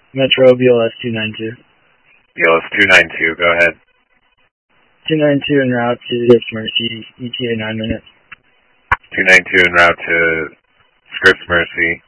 Metro BLS 292. BLS 292, go ahead. 292 en route to Scripps Mercy, ETA 9 minutes. 292 en route to Scripps Mercy,